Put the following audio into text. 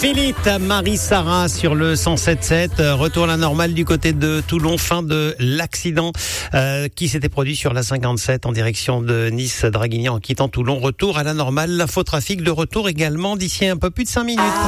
Philippe, Marie-Sara sur le 107.7. Retour à la normale du côté de Toulon. Fin de l'accident qui s'était produit sur la 57 en direction de Nice-Draguignan en quittant Toulon. Retour à la normale. L'infotrafic de retour également d'ici un peu plus de 5 minutes.